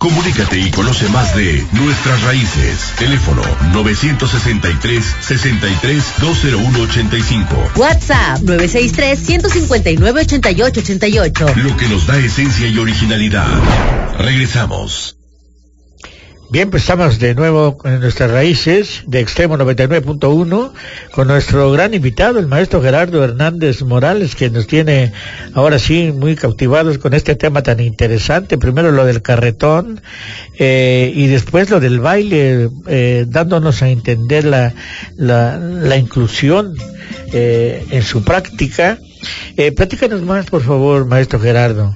Comunícate y conoce más de Nuestras Raíces. Teléfono 963-63-20185. WhatsApp 963-159-8888. Lo que nos da esencia y originalidad. Regresamos. Bien, pues estamos de nuevo en Nuestras Raíces de Extremo 99.1 con nuestro gran invitado, el maestro Gerardo Hernández Morales, que nos tiene ahora sí muy cautivados con este tema tan interesante. Primero lo del carretón y después lo del baile, dándonos a entender la inclusión en su práctica. Platícanos más, por favor, maestro Gerardo.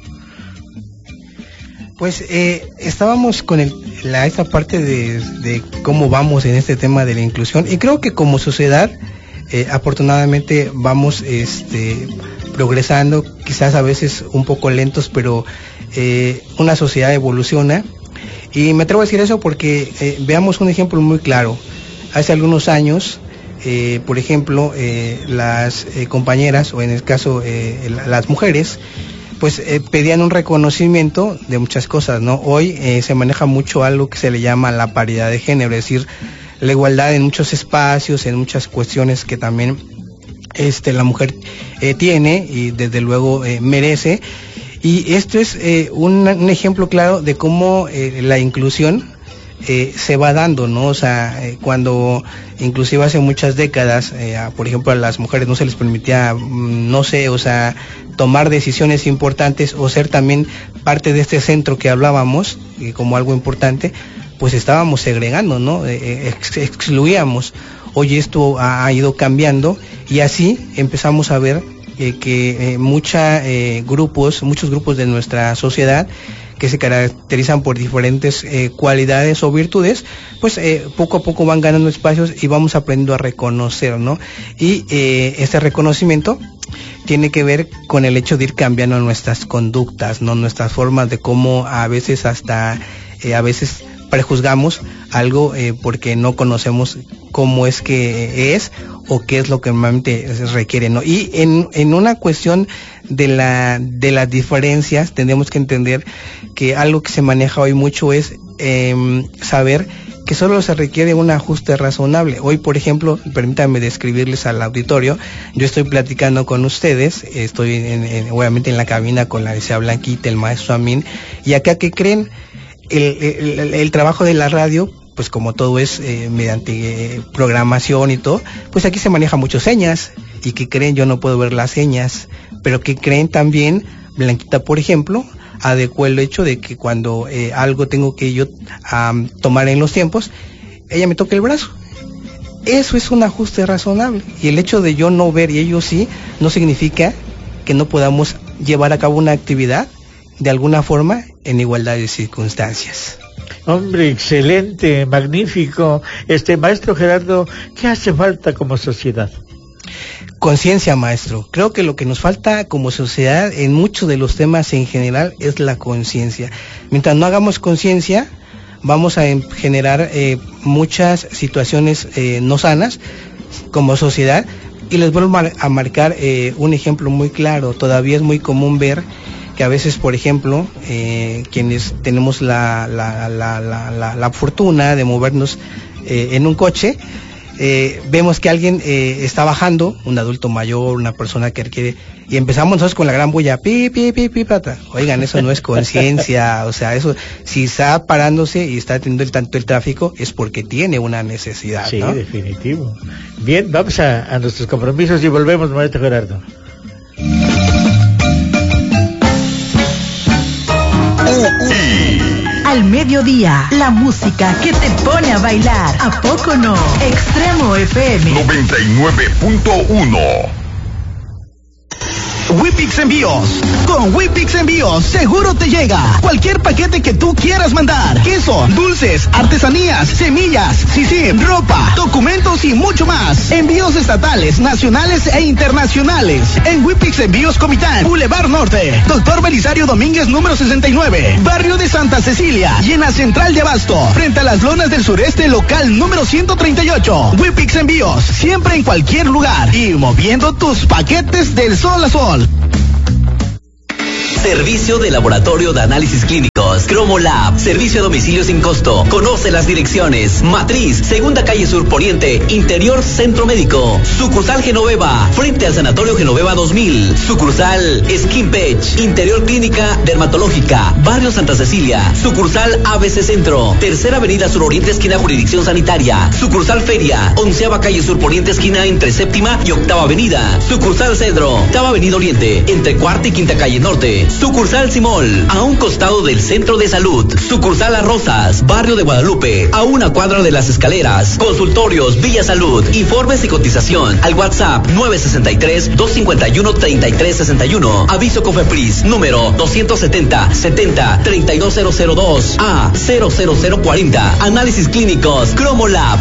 Pues estábamos con esta parte de cómo vamos en este tema de la inclusión, y creo que como sociedad afortunadamente vamos progresando, quizás a veces un poco lentos, pero una sociedad evoluciona, y me atrevo a decir eso porque veamos un ejemplo muy claro. Hace algunos años, por ejemplo, las compañeras, o en el caso las mujeres, pues pedían un reconocimiento de muchas cosas, ¿no? Hoy se maneja mucho algo que se le llama la paridad de género, es decir, la igualdad en muchos espacios, en muchas cuestiones que también la mujer tiene y desde luego merece. Y esto es un ejemplo claro de cómo la inclusión se va dando, ¿no? O sea, cuando inclusive hace muchas décadas, por ejemplo, a las mujeres no se les permitía, no sé, o sea, tomar decisiones importantes o ser también parte de este centro que hablábamos como algo importante, pues estábamos segregando, ¿no? Excluíamos. Hoy esto ha ido cambiando, y así empezamos a ver que muchos grupos de nuestra sociedad que se caracterizan por diferentes cualidades o virtudes, pues poco a poco van ganando espacios y vamos aprendiendo a reconocer, ¿no? Y este reconocimiento tiene que ver con el hecho de ir cambiando nuestras conductas, ¿no? Nuestras formas de cómo a veces a veces prejuzgamos algo porque no conocemos cómo es que es o qué es lo que normalmente se requiere, ¿no? Y en una cuestión de las diferencias, tenemos que entender que algo que se maneja hoy mucho es saber que solo se requiere un ajuste razonable. Hoy, por ejemplo, permítanme describirles al auditorio, yo estoy platicando con ustedes, estoy obviamente en la cabina con la licenciada Blanquita, el maestro Amin, y acá, ¿qué creen? El trabajo de la radio, pues como todo es mediante programación y todo, pues aquí se maneja mucho señas, y ¿qué creen? Yo no puedo ver las señas, pero ¿qué creen? También Blanquita, por ejemplo, adecuó el hecho de que cuando algo tengo que yo tomar en los tiempos, ella me toca el brazo. Eso es un ajuste razonable, y el hecho de yo no ver y ellos sí, no significa que no podamos llevar a cabo una actividad de alguna forma en igualdad de circunstancias. Hombre, excelente, magnífico. Maestro Gerardo, ¿qué hace falta como sociedad? Conciencia, maestro. Creo que lo que nos falta como sociedad en muchos de los temas en general es la conciencia. Mientras no hagamos conciencia, vamos a generar muchas situaciones no sanas como sociedad, y les vuelvo a marcar un ejemplo muy claro. Todavía es muy común ver que a veces, por ejemplo, quienes tenemos la fortuna de movernos en un coche, vemos que alguien está bajando, un adulto mayor, una persona que requiere, y empezamos nosotros con la gran bulla, pi, pi, pi, pi, pata. Oigan, eso no es conciencia, o sea, eso, si está parándose y está teniendo tanto el tráfico, es porque tiene una necesidad, sí, ¿no? Definitivo. Bien, vamos a nuestros compromisos y volvemos, maestro Gerardo. Al mediodía, la música que te pone a bailar. ¿A poco no? Extremo FM 99.1. Wipix Envíos. Con Wipix Envíos seguro te llega cualquier paquete que tú quieras mandar. Queso, dulces, artesanías, semillas, ropa, documentos y mucho más. Envíos estatales, nacionales e internacionales. En Wipix Envíos Comitán, Boulevard Norte, Doctor Belisario Domínguez número 69, Barrio de Santa Cecilia, y en la Central de Abasto, frente a las Lonas del Sureste, local número 138. Wipix Envíos, siempre en cualquier lugar y moviendo tus paquetes del sol a sol. Servicio de Laboratorio de Análisis Clínicos. Clínicos, Cromolab, servicio a domicilio sin costo. Conoce las direcciones: Matriz, Segunda Calle Sur Poniente, Interior Centro Médico. Sucursal Genoveva, frente al Sanatorio Genoveva 2000. Sucursal Skin Page, Interior Clínica Dermatológica, Barrio Santa Cecilia. Sucursal ABC Centro, Tercera Avenida Suroriente, esquina Jurisdicción Sanitaria. Sucursal Feria, 11ª Calle Sur Poniente, esquina entre Séptima y Octava Avenida. Sucursal Cedro, Octava Avenida Oriente, entre Cuarta y Quinta Calle Norte. Sucursal Simol, a un costado del Centro de Salud. Sucursal Las Rosas, Barrio de Guadalupe, a una cuadra de Las Escaleras. Consultorios Villa Salud. Informes y cotización al WhatsApp 963-251-3361. Aviso Cofepris, número 270-70-32002 a 00040. Análisis clínicos Cromolab.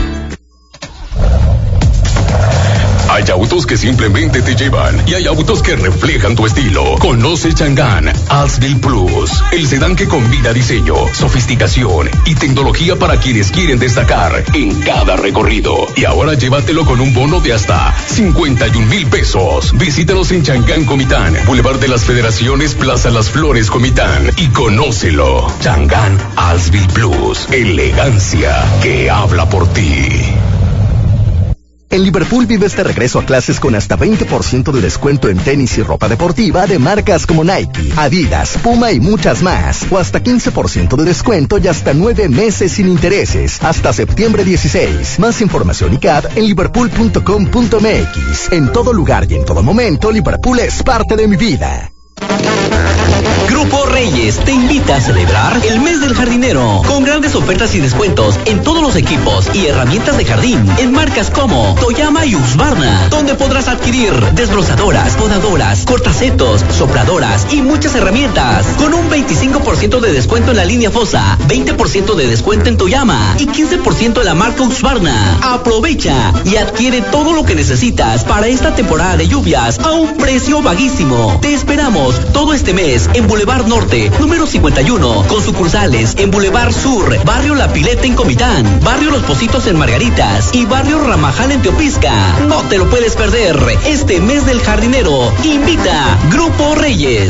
Hay autos que simplemente te llevan y hay autos que reflejan tu estilo. Conoce Chang'an Allsville Plus, el sedán que combina diseño, sofisticación y tecnología para quienes quieren destacar en cada recorrido. Y ahora llévatelo con un bono de hasta 51,000 pesos. Visítanos en Chang'an Comitán, Boulevard de las Federaciones, Plaza Las Flores, Comitán, y conócelo. Chang'an Allsville Plus, elegancia que habla por ti. En Liverpool vives de regreso a clases con hasta 20% de descuento en tenis y ropa deportiva de marcas como Nike, Adidas, Puma y muchas más. O hasta 15% de descuento y hasta 9 meses sin intereses. Hasta septiembre 16. Más información y CAD en liverpool.com.mx. En todo lugar y en todo momento, Liverpool es parte de mi vida. Grupo Reyes te invita a celebrar el mes del jardinero con grandes ofertas y descuentos en todos los equipos y herramientas de jardín en marcas como Toyama y Husqvarna, donde podrás adquirir desbrozadoras, podadoras, cortacetos, sopladoras y muchas herramientas con un 25% de descuento en la línea Fosa, 20% de descuento en Toyama y 15% en la marca Husqvarna. Aprovecha y adquiere todo lo que necesitas para esta temporada de lluvias a un precio bajísimo. Te esperamos todo este mes en Boulevard Norte, número 51, con sucursales en Boulevard Sur, Barrio La Pileta en Comitán, Barrio Los Pocitos en Margaritas y Barrio Ramajal en Teopisca. No te lo puedes perder. Este mes del jardinero, invita Grupo Reyes.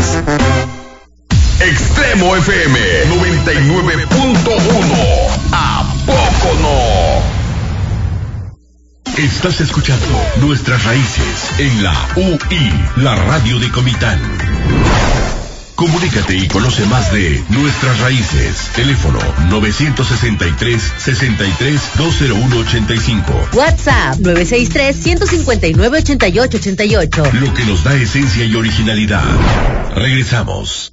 Extremo FM 99.1. ¿A poco no? Estás escuchando Nuestras Raíces en la UI, la radio de Comitán. Comunícate y conoce más de Nuestras Raíces. Teléfono 963-63-20185. WhatsApp 963-159-8888. Lo que nos da esencia y originalidad. Regresamos.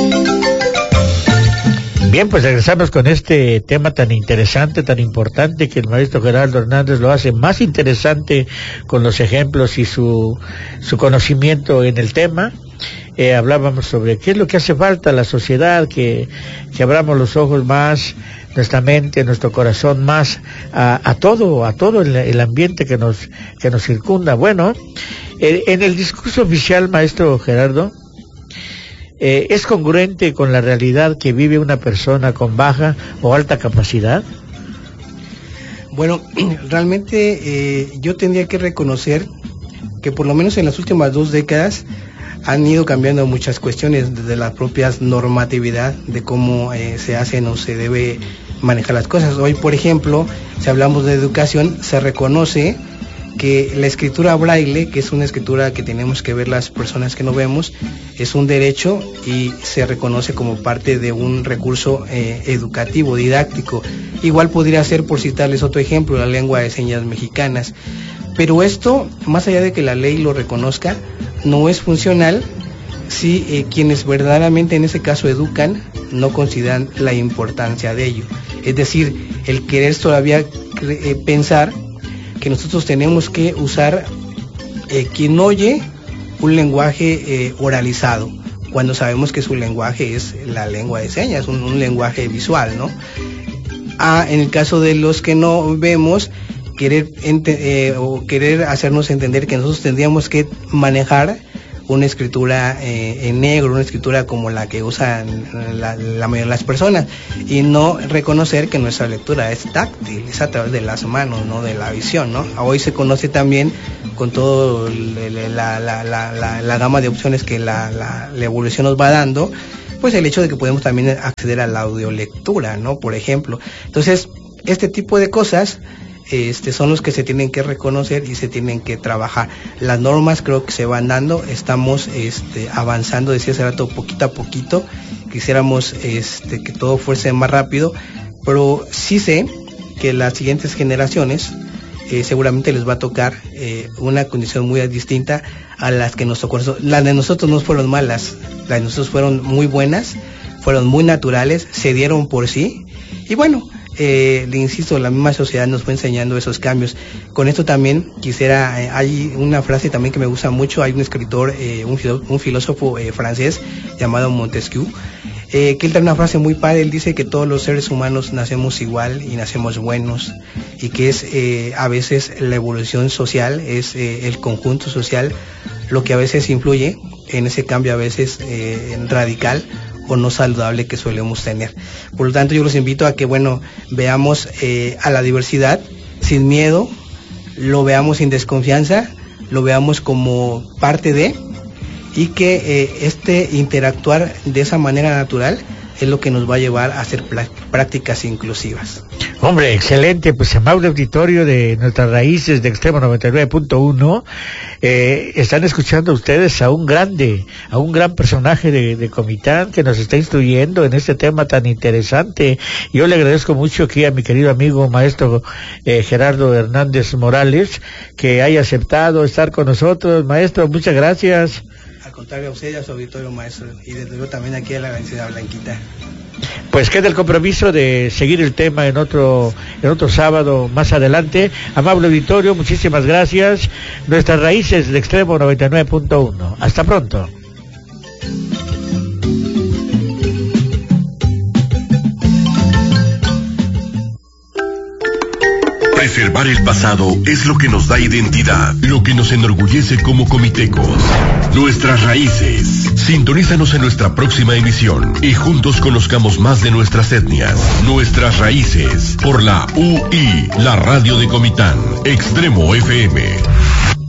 Bien, pues regresamos con este tema tan interesante, tan importante, que el maestro Gerardo Hernández lo hace más interesante con los ejemplos y su conocimiento en el tema. Hablábamos sobre qué es lo que hace falta a la sociedad, que abramos los ojos más, nuestra mente, nuestro corazón más a todo el ambiente que nos circunda. Bueno, en el discurso oficial, maestro Gerardo, ¿es congruente con la realidad que vive una persona con baja o alta capacidad? Bueno, realmente yo tendría que reconocer que por lo menos en las últimas 2 décadas han ido cambiando muchas cuestiones desde la propia normatividad de cómo se hacen o se debe manejar las cosas. Hoy, por ejemplo, si hablamos de educación, se reconoce que la escritura braille, que es una escritura que tenemos que ver las personas que no vemos, es un derecho y se reconoce como parte de un recurso educativo, didáctico. Igual podría ser, por citarles otro ejemplo, la lengua de señas mexicanas. Pero esto, más allá de que la ley lo reconozca, no es funcional si quienes verdaderamente en ese caso educan no consideran la importancia de ello. Es decir, el querer todavía pensar que nosotros tenemos que usar quien oye un lenguaje oralizado, cuando sabemos que su lenguaje es la lengua de señas, un lenguaje visual, ¿no? En el caso de los que no vemos, querer hacernos entender que nosotros tendríamos que manejar una escritura en negro, una escritura como la que usan la mayoría de las personas, y no reconocer que nuestra lectura es táctil, es a través de las manos, no de la visión, ¿no? Hoy se conoce también con todo la gama de opciones que la evolución nos va dando, pues el hecho de que podemos también acceder a la audiolectura, ¿no? Por ejemplo. Entonces, este tipo de cosas son los que se tienen que reconocer y se tienen que trabajar. Las normas creo que se van dando, estamos avanzando, decía hace rato, poquito a poquito. Quisiéramos que todo fuese más rápido, pero sí sé que las siguientes generaciones seguramente les va a tocar una condición muy distinta a las que nos tocó. Las de nosotros no fueron malas, las de nosotros fueron muy buenas, fueron muy naturales, se dieron por sí, y bueno, le insisto, la misma sociedad nos fue enseñando esos cambios. Con esto también quisiera, hay una frase también que me gusta mucho, hay un escritor, un filósofo francés llamado Montesquieu, que él trae una frase muy padre. Él dice que todos los seres humanos nacemos igual y nacemos buenos, y que es a veces la evolución social, es el conjunto social lo que a veces influye en ese cambio a veces radical o no saludable que solemos tener. Por lo tanto, yo los invito a que, bueno, veamos a la diversidad sin miedo, lo veamos sin desconfianza, lo veamos como parte de, y que interactuar de esa manera natural es lo que nos va a llevar a hacer prácticas inclusivas. Hombre, excelente, pues amable auditorio de nuestras raíces de Extremo 99.1, están escuchando ustedes a un gran personaje de Comitán que nos está instruyendo en este tema tan interesante. Yo le agradezco mucho aquí a mi querido amigo maestro Gerardo Hernández Morales, que haya aceptado estar con nosotros. Maestro, muchas gracias. Al contrario, a usted y a su auditorio, maestro, y desde luego también aquí a la agradecida Blanquita. Pues queda el compromiso de seguir el tema en otro sábado más adelante. Amable auditorio, muchísimas gracias. Nuestras raíces de Extremo 99.1. Hasta pronto. Preservar el pasado es lo que nos da identidad, lo que nos enorgullece como comitecos. Nuestras raíces. Sintonízanos en nuestra próxima emisión y juntos conozcamos más de nuestras etnias. Nuestras raíces, por la UI, la radio de Comitán, Extremo FM.